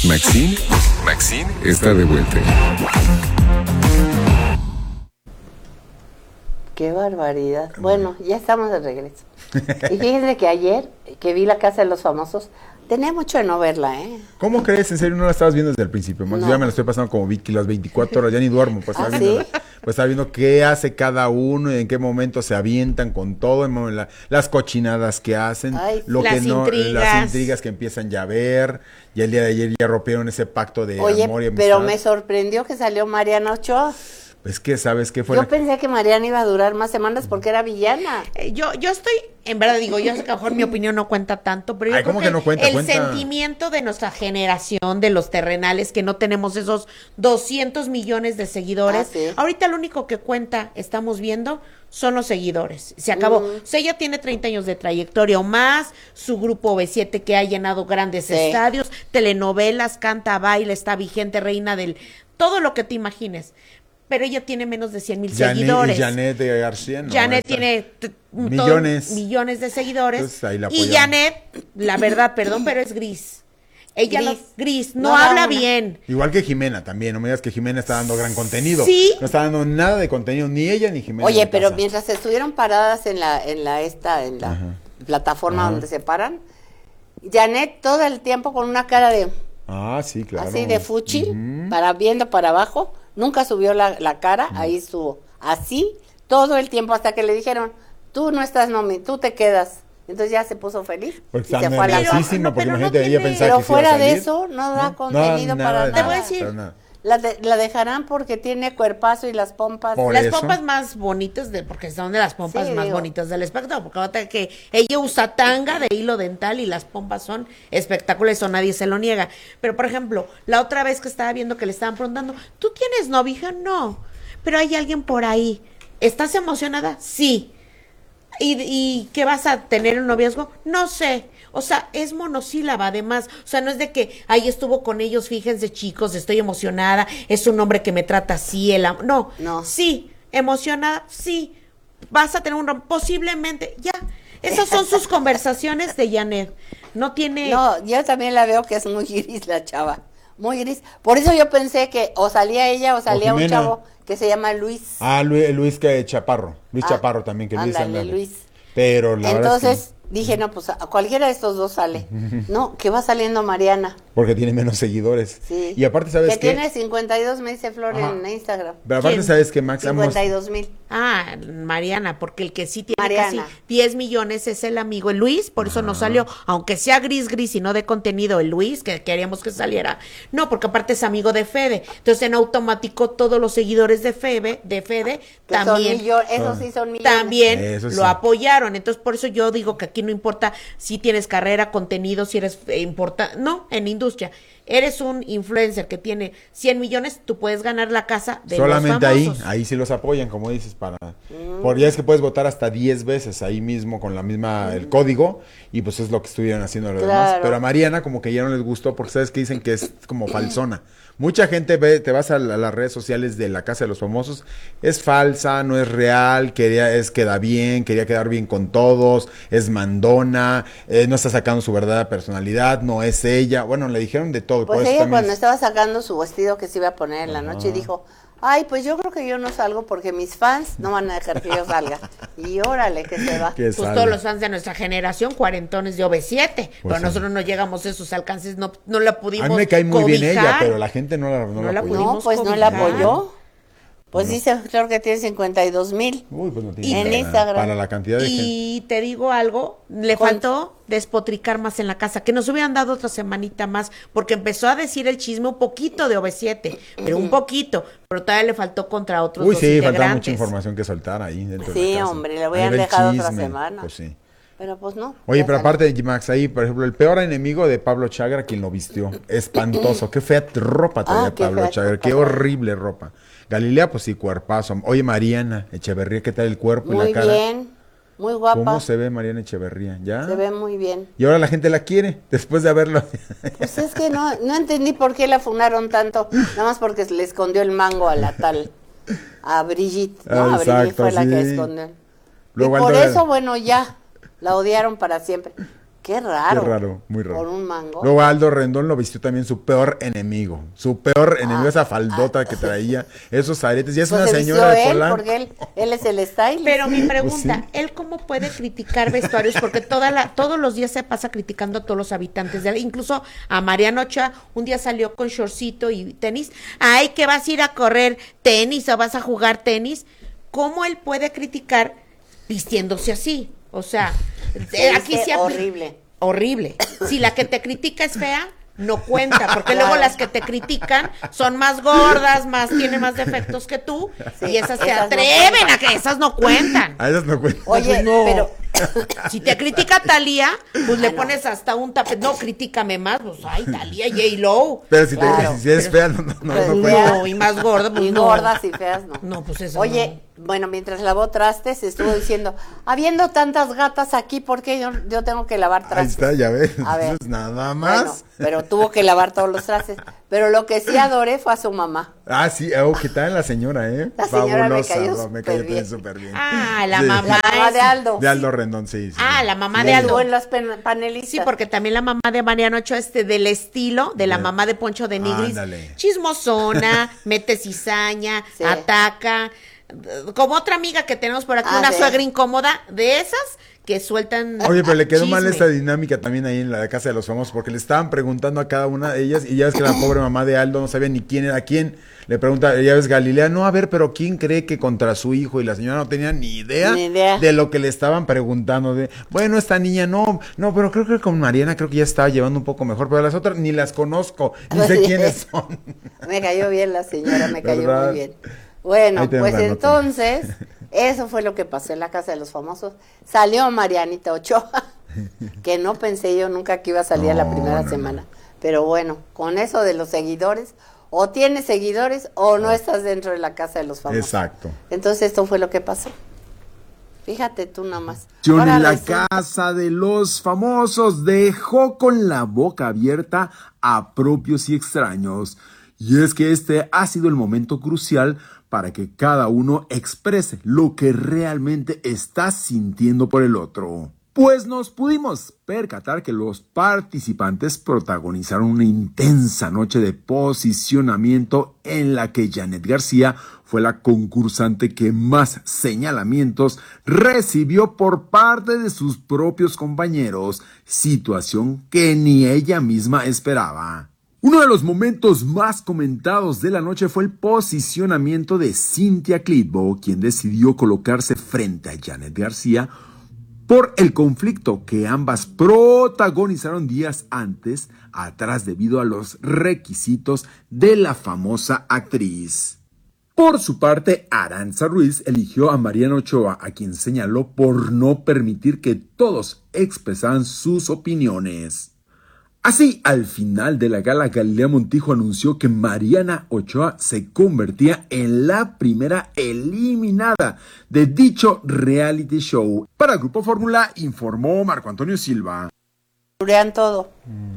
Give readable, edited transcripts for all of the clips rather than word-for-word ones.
Maxine está de vuelta. Qué barbaridad. Bueno, ya estamos de regreso. Y fíjense que ayer, que vi La Casa de los Famosos, tenía mucho de no verla, ¿eh? ¿Cómo crees? ¿En serio no la estabas viendo desde el principio, Max? No. Yo ya me la estoy pasando como Vicky las 24 horas, ya ni duermo, pues estaba ¿Ah, viendo, sí? pues estaba viendo qué hace cada uno y en qué momento se avientan con todo, las cochinadas que hacen, Ay, lo las que no, intrigas. las intrigas que empiezan ya a ver, y el día de ayer ya rompieron ese pacto de Oye, amor y amistad. pero me sorprendió que salió Mariana Ochoa. Es que, ¿sabes qué fue? Yo pensé que Mariana iba a durar más semanas porque era villana. Yo estoy, en verdad digo, yo sé que a lo mejor mi opinión no cuenta tanto, pero yo Ay, creo ¿cómo que no cuenta? el Cuenta. sentimiento de nuestra generación, de los terrenales, que no tenemos esos 200 millones de seguidores, Ah, sí. ahorita lo único que cuenta, estamos viendo, son los seguidores. Se acabó. O sea, ella tiene 30 años de trayectoria o más, su grupo B7 que ha llenado grandes Sí. estadios, telenovelas, canta, baila, está vigente, reina del... todo lo que te imagines. Pero ella tiene menos de 100,000 seguidores. Janet de García, ¿no? Janet Esta- tiene millones de seguidores. Entonces, ahí la Y apoyamos. Janet, la verdad, perdón, pero es gris. Ella Gris. no No da habla una. bien. Igual que Jimena también, no me digas que Jimena está dando gran contenido. Sí. No está dando nada de contenido, ni ella ni Jimena. Oye, de pero casa. mientras estuvieron paradas en la Ajá. plataforma Ajá. donde se paran, Janet todo el tiempo con una cara de Ah, sí, claro. así de fuchi, Ujú. viendo para abajo, nunca subió la cara, ahí estuvo, así todo el tiempo hasta que le dijeron, tú no estás tú te quedas. Entonces ya se puso feliz Porque y se está fue a la nerviosísima, No, porque pero no imagínate, ella tiene- pensaba Pero que se iba a fuera de salir. eso, no da contenido para nada, Te voy a nada. decir, pero nada. La dejarán porque tiene cuerpazo y las pompas. Por las eso. pompas más bonitas, porque son de las pompas Sí, más digo. bonitas del espectáculo, porque ahorita que ella usa tanga de hilo dental y las pompas son espectaculares, eso nadie se lo niega. Pero, por ejemplo, la otra vez que estaba viendo que le estaban preguntando, ¿tú tienes novia? Dije, no, pero hay alguien por ahí. ¿Estás emocionada? Sí. ¿Y qué vas a tener un noviazgo? No sé. O sea, es monosílaba además. O sea, no es de que ahí estuvo con ellos, fíjense chicos, estoy emocionada, es un hombre que me trata así, no. No. Sí, emocionada, sí. Vas a tener posiblemente, ya. Esas son sus conversaciones de Janet. No tiene... No, yo también la veo que es muy gris la chava, muy gris. Por eso yo pensé que o salía ella o salía un Jimena. chavo que se llama Luis. Ah, Luis que Chaparro. Luis Ah, Chaparro también, que Luis ándale, anda- Luis. Pero la verdad es Entonces dije, no, pues a cualquiera de estos dos sale. No, que va saliendo Mariana. que porque tiene menos seguidores. Sí. Y aparte, ¿sabes que qué? tiene 52, me dice Flor Ajá. en Instagram. Pero aparte, ¿Quién? ¿sabes qué, Max? 52,000. Ah, Mariana, porque el que sí tiene Mariana. casi 10 millones es el amigo, el Luis, por eso no salió, aunque sea gris y no de contenido, el Luis, que queríamos que saliera. No, porque aparte es amigo de Fede. Entonces en automático todos los seguidores de Fede Que también esos sí son millones. también Eso sí. lo apoyaron. Entonces, por eso yo digo que aquí no importa si tienes carrera, contenido, si eres no, en industria. Eres un influencer que tiene 100 millones, tú puedes ganar la casa de Solamente los ahí, famosos. ahí sí los apoyan, como dices, porque ya es que puedes votar hasta 10 veces ahí mismo con la misma, el código, y pues es lo que estuvieran haciendo los demás. Claro. Pero a Mariana como que ya no les gustó, porque sabes que dicen que es como falsona. Mucha gente te vas a las redes sociales de la Casa de los Famosos, es falsa, no es real, queda bien, quería quedar bien con todos, es mandona, no está sacando su verdadera personalidad, no es ella. Bueno, le dijeron de todo. Pues por eso ella también cuando estaba sacando su vestido que se iba a poner en la noche dijo, ay, pues yo creo que yo no salgo porque mis fans no van a dejar que yo salga. Y órale, que se va. Que Pues sale. todos los fans de nuestra generación, cuarentones de OV7, pero sí. nosotros no llegamos a esos alcances, no la pudimos A mí me cae muy bien cobijar. ella, pero la gente no la No la apoyó. pudimos No, pues no la cobijar. apoyó. Pues dice Flor que tiene 52,000. Uy, pues no Y tiene en nada. Instagram. Para la cantidad de gente. Y te digo algo, le faltó despotricar más en la casa, que nos hubieran dado otra semanita más, porque empezó a decir el chisme un poquito de OV7, pero un poquito, pero todavía le faltó contra otros Uy, dos sí, faltaba integrantes. mucha información que soltar ahí dentro de Sí, la casa. hombre, le A hubieran nivel dejado otra chisme, semana. Pues sí. Pero pues no. Oye, ya pero salió. aparte de Max, ahí, por ejemplo, el peor enemigo de Pablo Chagra, quien lo vistió. Espantoso. Qué fea ropa traía qué Pablo fea Chagra. ropa Qué traía. horrible ropa. Galilea, pues sí, cuerpazo. Oye, Mariana Echeverría, ¿qué tal el cuerpo y Muy la cara? bien, muy guapa. ¿Cómo se ve Mariana Echeverría? ¿Ya? Se ve muy bien. Y ahora la gente la quiere, después de haberlo... Pues es que no entendí por qué la funaron tanto, nada más porque le escondió el mango a la tal, a Brigitte, ¿no? Ah, A Brigitte exacto, fue la que sí. escondió. Luego y por anda- eso, bueno, ya, la odiaron para siempre. Qué raro. Qué raro, muy raro. Por un mango. Luego Aldo Rendón lo vistió también su peor enemigo. Su peor enemigo, esa faldota que traía, esos aretes. Y es Pues una se señora vistió de él, Polanco. porque él es el style. Pero mi pregunta, Pues sí. ¿él cómo puede criticar vestuarios? Porque todos los días se pasa criticando a todos los habitantes de él. Incluso a Mariano Ochoa, un día salió con shortcito y tenis. Ay, que vas a ir a correr tenis o vas a jugar tenis. ¿Cómo él puede criticar vistiéndose así? O sea, aquí viste se horrible. Horrible. Si la que te critica es fea, no cuenta, porque luego las que te critican son más gordas, tienen más defectos que tú, Sí, y esas se esas no atreven cuentan. a que esas no cuentan. A esas no cuentan. Oye, Pues no. pero Si te critica Talía, pues le no. pones hasta un tapete. No, critícame más, pues ay, Talía, J-Lo. Pero Claro. si es fea, no Pues cuenta. No, y más gorda, pues y no. gordas y feas, no. No, pues eso Oye, bueno, mientras lavó trastes, estuvo diciendo, habiendo tantas gatas aquí, ¿por qué yo tengo que lavar Ahí trastes? está, ya ves. A ver. Entonces, nada Bueno, más. pero tuvo que lavar todos los trastes. Pero lo que sí adoré fue a su mamá. Ah, sí, ¿qué tal la señora, La señora me cayó me cayó súper bien. súper bien. Ah, la Sí. mamá. La mamá de Aldo. De Aldo Rendón, sí. Ah, la mamá Sí, de sí. Aldo. Estuvo en los panelistas. Sí, porque también la mamá de Mariano Ochoa del estilo de la mamá de Poncho de Nigris. Ándale. Chismosona, mete cizaña, Sí. ataca. Como otra amiga que tenemos por aquí, Ah, una sí. suegra incómoda, de esas que sueltan. Oye, pero le quedó mal chisme. esta dinámica también ahí en la casa de los famosos, porque le estaban preguntando a cada una de ellas, y ya ves que la pobre mamá de Aldo no sabía ni quién era quién. Le pregunta, ya ves, Galilea, no, a ver, pero ¿quién cree que contra su hijo? Y la señora no tenía ni idea, Ni idea. de lo que le estaban preguntando. Bueno, esta niña no, pero creo que con Mariana creo que ya estaba llevando un poco mejor, pero las otras ni las conozco, ni sé quiénes son. Me cayó bien la señora, me cayó ¿Verdad? muy bien. Bueno, Ahí tenemos pues la nota. entonces, eso fue lo que pasó en la casa de los famosos. Salió Marianita Ochoa, que no pensé yo nunca que iba a salir la primera semana. Pero bueno, con eso de los seguidores, o tienes seguidores o no estás dentro de la casa de los famosos. Exacto. Entonces esto fue lo que pasó. Fíjate tú nada más. En Ahora la resulta- casa de los famosos dejó con la boca abierta a propios y extraños. Y es que este ha sido el momento crucial para que cada uno exprese lo que realmente está sintiendo por el otro. Pues nos pudimos percatar que los participantes protagonizaron una intensa noche de posicionamiento en la que Janet García fue la concursante que más señalamientos recibió por parte de sus propios compañeros, situación que ni ella misma esperaba. Uno de los momentos más comentados de la noche fue el posicionamiento de Cynthia Clitbo, quien decidió colocarse frente a Janet García por el conflicto que ambas protagonizaron días antes, atrás debido a los requisitos de la famosa actriz. Por su parte, Aranza Ruiz eligió a Mariano Ochoa, a quien señaló por no permitir que todos expresaran sus opiniones. Así, al final de la gala, Galilea Montijo anunció que Mariana Ochoa se convertía en la primera eliminada de dicho reality show. Para el Grupo Fórmula, informó Marco Antonio Silva. Turean todo.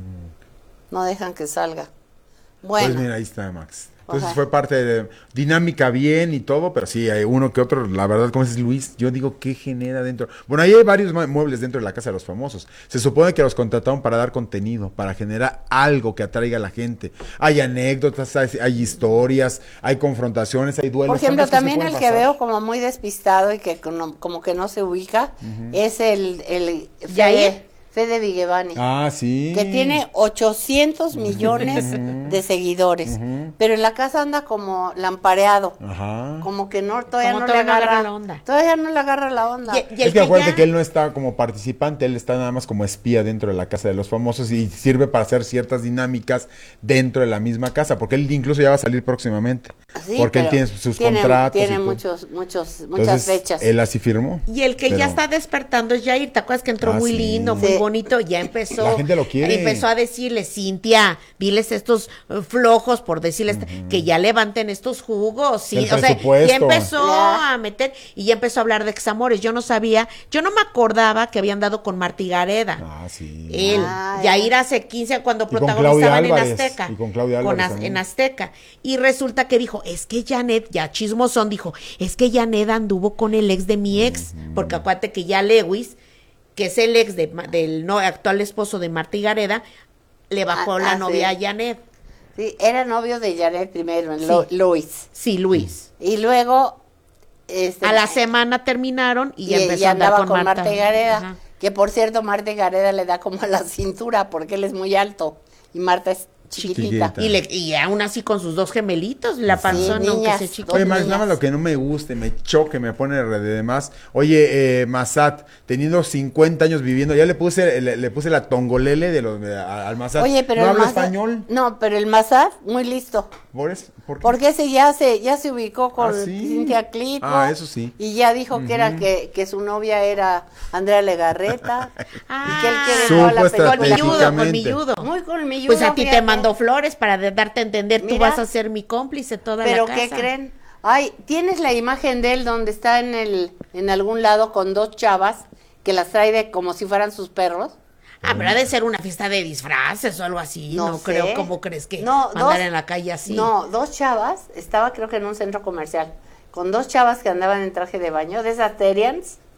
No dejan que salga. Bueno. Pues mira, ahí está, Max. Entonces Ajá. fue parte de dinámica bien y todo, pero sí, hay uno que otro, la verdad, como dices Luis, yo digo, ¿qué genera dentro? Bueno, ahí hay varios muebles dentro de la casa de los famosos. Se supone que los contrataron para dar contenido, para generar algo que atraiga a la gente. Hay anécdotas, hay historias, hay confrontaciones, hay duelos. Por ejemplo, tantas cosas también pueden el que pasar. veo como muy despistado y que como que no se ubica es el ¿Yair? Fede Vigevani, Ah, sí. que tiene 800 millones de seguidores, pero en la casa anda como lampareado, Ajá. como que todavía Como no todavía le no agarra agarra la onda. Todavía no le agarra la onda. Y el Es que acuérdate ya- que él no está como participante, él está nada más como espía dentro de la casa de los famosos y sirve para hacer ciertas dinámicas dentro de la misma casa, porque él incluso ya va a salir próximamente, Sí, porque él pero tiene sus contratos. Tiene y todo. muchas Entonces, fechas. Él así firmó. Y el que ya pero- está despertando es Jair, ¿te acuerdas que entró Ah, muy sí. lindo, muy Sí. bonito? Ya empezó. La gente lo quiere. Empezó a decirle, Cintia, diles estos flojos por decirles que ya levanten estos jugos. Sí, El o sea, presupuesto. ya empezó Ya. a meter y ya empezó a hablar de examores. Yo no me acordaba que habían dado con Martí Gareda. Ah, sí. Él, Ah, Yair hace 15 cuando con protagonizaban Claudia en Álvarez, Azteca. y con Claudia Álvarez también. En Azteca. Y resulta que dijo, es que Janet, ya chismosón, dijo, es que Janet anduvo con el ex de mi ex, porque acuérdate que ya Lewis que es el ex del no, actual esposo de Marta y Gareda, le bajó la novia sí. a Janet. Sí, era novio de Janet primero, Sí. Luis. Sí, Luis. Y luego... A la semana terminaron y ya empezó a andar andaba con Marta y Gareda. Ajá. Que por cierto, Marta y Gareda le da como a la cintura porque él es muy alto y Marta es chiquitita. Chiquita. Y aún así con sus dos gemelitos, la panzona, aunque niñas, sea chiquita. Oye, dos más niñas. nada más lo que no me guste, me choque, me pone de demás. Oye, Massad, teniendo 50 años viviendo, ya le puse la tongolele al Massad. Oye, pero no el habla Massad- español. No, pero el Massad, muy listo. ¿Por qué? Porque ese ya se ubicó con Ah, ¿sí? Cintia Clitbo. Ah, eso sí. Y ya dijo que era que su novia era Andrea Legarreta. Y que él quiere Supo toda la película. estratégicamente. Colmilludo. Muy colmilludo. Pues a ti te fíjate. mandó flores para darte a entender, tú Mira. vas a ser mi cómplice toda Pero la ¿qué casa. creen? Ay, ¿tienes la imagen de él donde está en algún lado con dos chavas que las trae de como si fueran sus perros? Ah, pero ha de ser una fiesta de disfraces o algo así, no, sé. creo, ¿cómo crees que No, andar en la calle así? No, dos chavas, estaba creo que en un centro comercial, con dos chavas que andaban en traje de baño, de esas Terians,